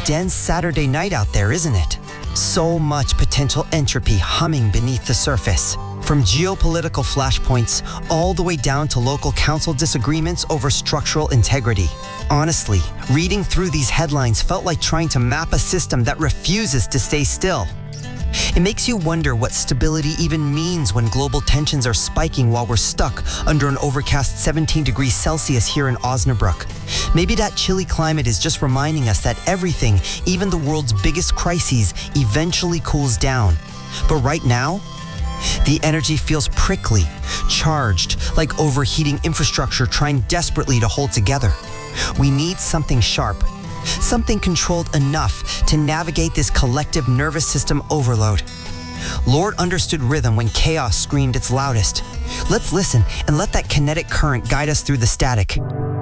dense Saturday night out there, isn't it? So much potential entropy humming beneath the surface. From geopolitical flashpoints all the way down to local council disagreements over structural integrity. Honestly, reading through these headlines felt like trying to map a system that refuses to stay still. It makes you wonder what stability even means when global tensions are spiking while we're stuck under an overcast 17 degrees Celsius here in Osnabrück. Maybe that chilly climate is just reminding us that everything, even the world's biggest crises, eventually cools down. But right now, the energy feels prickly, charged, like overheating infrastructure trying desperately to hold together. We need something sharp, something controlled enough to navigate this collective nervous system overload. Lorde understood rhythm when chaos screamed its loudest. Let's listen and let that kinetic current guide us through the static.